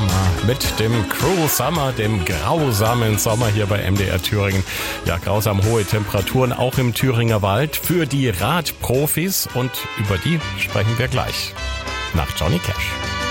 Summer mit dem Cruel Summer, dem grausamen Sommer hier bei MDR Thüringen. Ja, grausam hohe Temperaturen auch im Thüringer Wald für die Radprofis und über die sprechen wir gleich nach Johnny Cash.